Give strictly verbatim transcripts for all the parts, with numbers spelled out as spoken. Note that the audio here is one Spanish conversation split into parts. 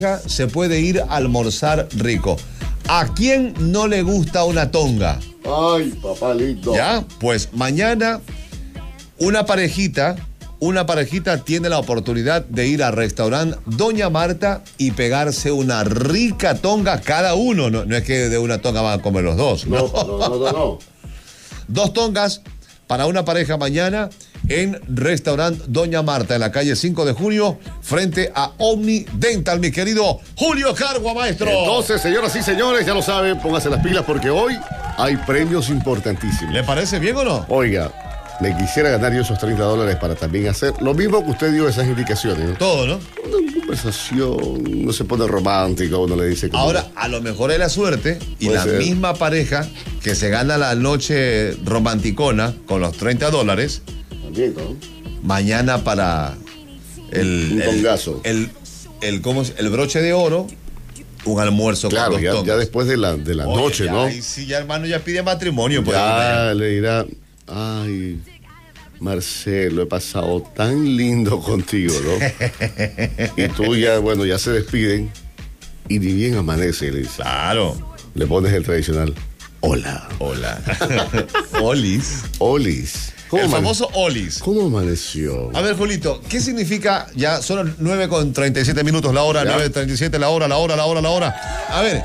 se puede ir a almorzar rico. ¿A quién no le gusta una tonga? Ay, papá lindo. Ya, pues mañana una parejita, una parejita tiene la oportunidad de ir al restaurante Doña Marta y pegarse una rica tonga cada uno. No, no es que de una tonga van a comer los dos. No, no, no, no, no. Dos tongas para una pareja mañana en restaurante Doña Marta, en la calle cinco de junio, frente a Omni Dental, mi querido Julio Cargua, maestro. Entonces, señoras y señores, ya lo saben, pónganse las pilas porque hoy hay premios importantísimos. ¿Le parece bien o no? Oiga, le quisiera ganar yo esos treinta dólares para también hacer lo mismo que usted dio esas indicaciones, ¿no? Todo, ¿no? Una conversación, uno se pone romántico, uno le dice... Como... Ahora, a lo mejor es la suerte y Puede la ser. misma pareja que se gana la noche romanticona con los treinta dólares, También, ¿no? mañana para el... Un el- tongazo. El, el, ¿cómo es? El broche de oro, un almuerzo Claro, con ya, dos tongas. ya después de la, de la Oye, noche, ya, ¿no? ahí sí, ya hermano, ya pide matrimonio. Pues, Ya ya. le dirá, ay, Marcelo, he pasado tan lindo contigo, ¿no? Y tú ya, bueno, ya se despiden y ni bien amanece, le dice. Claro. Le pones el tradicional, hola. Hola. Olis. Olis. El amane- famoso Olis. ¿Cómo amaneció? A ver, Julito, ¿qué significa? Ya son las nueve con treinta y siete minutos la hora, Ya. nueve treinta y siete la hora, la hora, la hora, la hora. A ver,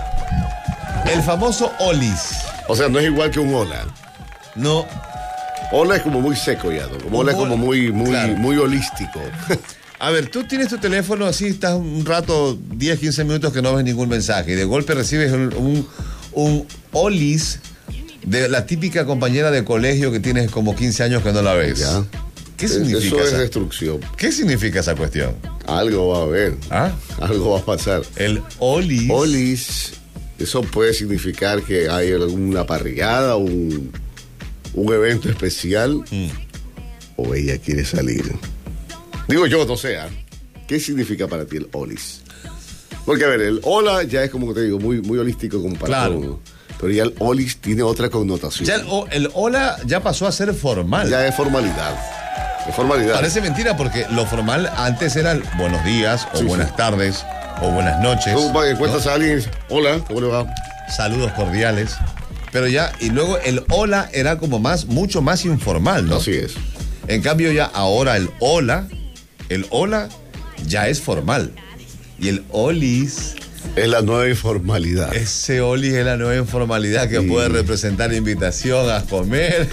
el famoso Olis. O sea, no es igual que un hola. No, Hola es como muy seco ya, ¿no? Como hola es Un como hola, muy, muy, claro. muy holístico. a ver, tú tienes tu teléfono así, estás un rato, diez, quince minutos que no ves ningún mensaje y de golpe recibes un, un, un Olis de la típica compañera de colegio que tienes como quince años que no la ves. Ya. ¿Qué Es- significa Eso es esa? destrucción. ¿Qué significa esa cuestión? Algo va a haber. ¿Ah? Algo va a pasar. El Olis. Olis, eso puede significar que hay alguna parrillada, un, un evento especial, Mm. o ella quiere salir. Digo yo, no sé, ¿ah? ¿Qué significa para ti el Olis? Porque, a ver, el hola ya es como te digo, muy, muy holístico comparado. Claro. Pero ya el Olis tiene otra connotación. Ya el, o- el hola ya pasó a ser formal. Ya es formalidad. Es formalidad. Parece mentira porque lo formal antes eran buenos días o Sí, buenas sí. tardes o buenas noches. Tú vas, encuentras ¿no? a alguien y dices, hola, ¿cómo le va? Saludos cordiales. Pero ya, y luego el hola era como más, mucho más informal, ¿no? Así es. En cambio ya ahora el hola, el hola ya es formal. Y el olis, Es la nueva informalidad. ese olis es la nueva informalidad que Sí. puede representar invitación a comer,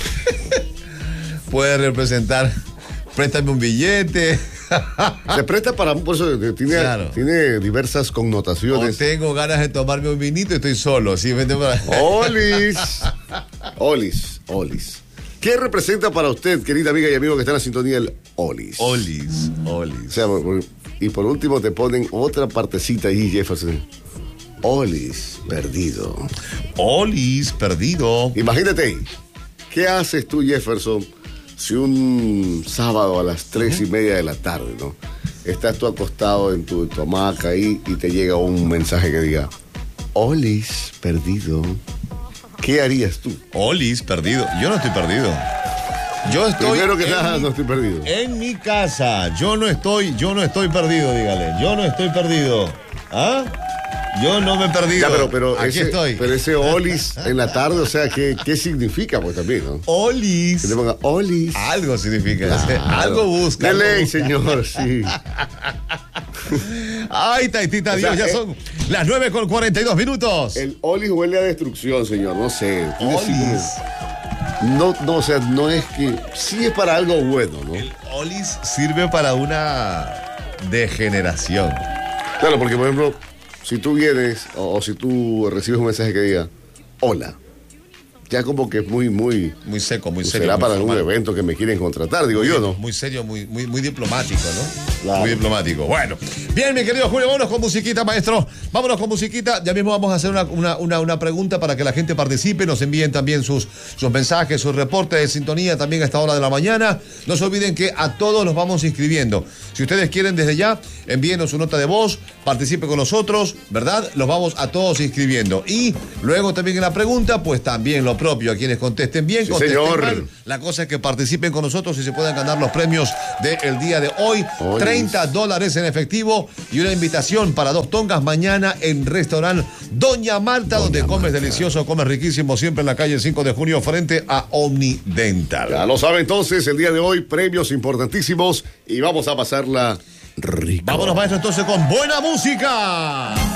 puede representar, préstame un billete. Se presta para, por eso eh, tiene, Claro. tiene diversas O connotaciones. tengo ganas de tomarme un vinito y estoy solo. ¿Sí? Vente para... Olis. Olis. Olis. ¿Qué representa para usted, querida amiga y amigo que está en la sintonía, el Olis? Olis, O olis. sea, por- por- y por último te ponen otra partecita ahí, Jefferson. Olis, perdido. Olis, perdido. Imagínate ahí. ¿Qué haces tú, Jefferson, si un sábado a las tres y media de la tarde, ¿no? Estás tú acostado en tu, tu hamaca ahí y te llega un mensaje que diga, Olis, perdido. ¿Qué harías tú? Olis, perdido. Yo no estoy perdido. Yo estoy. Primero que en nada, mi- no estoy perdido. En mi casa. Yo no estoy, yo no estoy perdido, dígale. Yo no estoy perdido. ¿Ah? Yo no me he perdido. Ya, pero, pero, Aquí ese, estoy. pero ese Olis en la tarde, o sea, ¿qué, qué significa? Pues también, ¿no? Olis. Que te ponga Olis. Algo significa. Claro. Algo busca. De algo ley, busca. señor, sí. Ay, taitita O Dios, sea, ya eh, son las nueve con cuarenta y dos minutos. El Olis huele a destrucción, señor, no sé. Tiene así como- Olis. No, no, o sea, no es que... Sí es para algo bueno, ¿no? El Olis sirve para una degeneración. Claro, porque por ejemplo, si tú vienes o, o si tú recibes un mensaje que diga, hola, ya como que es muy, muy... Muy seco, muy serio. será muy para algún formal. evento que me quieren contratar, digo yo, ¿no? Muy serio, muy, muy, muy diplomático, ¿no? Claro. Muy diplomático. Bueno, bien, mi querido Julio, vámonos con musiquita, maestro. Vámonos con musiquita. Ya mismo vamos a hacer una, una, una, una pregunta para que la gente participe. Nos envíen también sus, sus mensajes, sus reportes de sintonía también a esta hora de la mañana. No se olviden que a todos los vamos inscribiendo. Si ustedes quieren desde ya, envíenos su nota de voz, participe con nosotros, ¿verdad? Los vamos a todos inscribiendo. Y luego también en la pregunta, pues también lo propio a quienes contesten bien, Sí, contesten señor. mal. La cosa es que participen con nosotros y se puedan ganar los premios del día de hoy. Oye. treinta dólares en efectivo y una invitación para dos tongas mañana en restaurante Doña Marta, Doña donde comes Marta. delicioso, comes riquísimo, siempre en la calle cinco de junio frente a Omnidental. Ya lo sabe entonces, el día de hoy, premios importantísimos y vamos a pasarla rico. Vámonos, maestro, entonces con buena música.